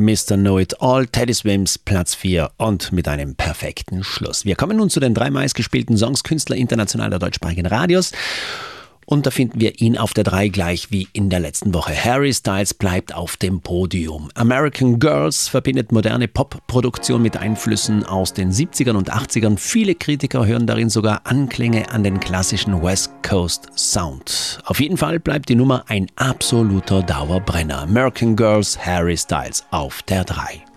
Mr. Know-It-All, Teddy Swims, Platz 4 und mit einem perfekten Schluss. Wir kommen nun zu den 3 meistgespielten Songs Künstler internationaler deutschsprachigen Radios. Und da finden wir ihn auf der 3 gleich wie in der letzten Woche. Harry Styles bleibt auf dem Podium. American Girls verbindet moderne Pop-Produktion mit Einflüssen aus den 70ern und 80ern. Viele Kritiker hören darin sogar Anklänge an den klassischen West Coast Sound. Auf jeden Fall bleibt die Nummer ein absoluter Dauerbrenner. American Girls, Harry Styles auf der 3.